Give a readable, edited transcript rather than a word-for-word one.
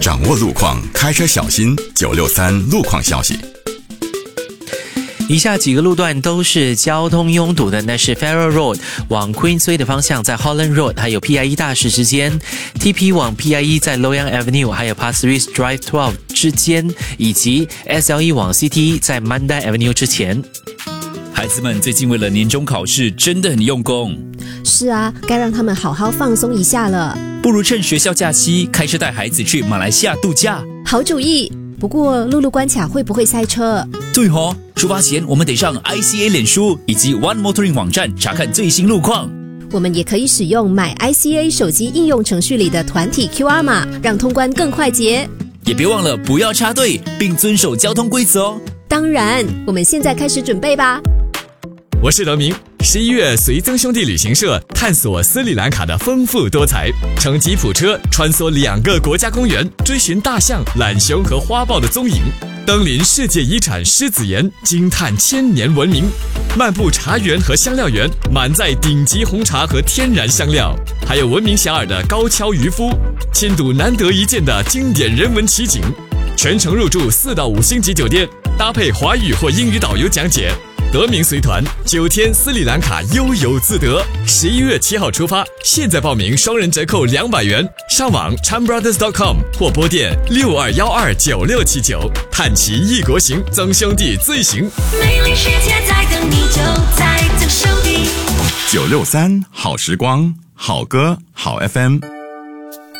掌握路况，开车小心。963路况消息。 以下几个路段都是交通拥堵的，那是 Farrer Road 往 Queensway 的方向在 Holland Road 还有 PIE 大石之间， TP 往 PIE 在 Loyang Avenue 还有 Pasir Ris Drive 12之间，以及 SLE 往 CTE 在 Mandai Avenue 之前。 孩子们最近为了年终考试真的很用功。 是啊，该让他们好好放松一下了。 不如趁学校假期开车带孩子去马来西亚度假。 好主意，不过陆路关卡会不会塞车？ 对哦，出发前我们得上 ICA 脸书以及 One Motoring 网站查看最新路况。 我们也可以使用买 ICA 手机应用程序里的团体 QR 码，让通关更快捷。 也别忘了不要插队，并遵守交通规则哦。 当然，我们现在开始准备吧。 我是德明。11月随曾兄弟旅行社探索斯里兰卡的丰富多彩，乘吉普车穿梭2个国家公园，追寻大象、懒熊和花豹的踪影，登临世界遗产狮子岩，惊叹1000年文明，漫步茶园和香料园，满载顶级红茶和天然香料，还有闻名遐迩的高跷渔夫，亲睹难得一见的经典人文奇景，全程入住4到5星级酒店，搭配华语或英语导游讲解。德明随团9天斯里兰卡悠游自得，11月7号出发，现在报名双人折扣200元，上网 chanbrothers.com 或拨电62129679，探奇异国行，曾兄弟最行。 美丽世界在等你，就在曾兄弟。 963好时光，好歌好 FM。